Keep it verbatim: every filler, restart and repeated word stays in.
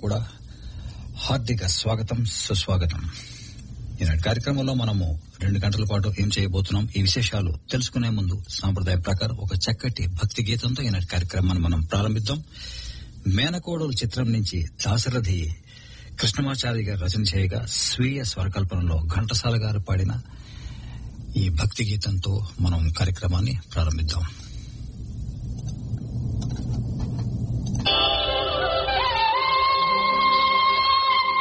కూడా హార్దిక స్వాగతం, సుస్వాగతం. ఈనాటి కార్యక్రమంలో మనము రెండు గంటల పాటు ఏం చేయబోతున్నాం, ఈ విశేషాలు తెలుసుకునే ముందు సాంప్రదాయ ప్రకారం ఒక చక్కటి భక్తి గీతంతో ఈనాటి కార్యక్రమాన్ని మనం ప్రారంభిద్దాం. మేనకోడలు చిత్రం నుంచి దాశరథి కృష్ణమాచారి గారు రచన చేయగా స్వీయ స్వరకల్పనలో ఘంటసాల గారు పాడిన ఈ భక్తి గీతంతో మనం కార్యక్రమాన్ని ప్రారంభిద్దాం.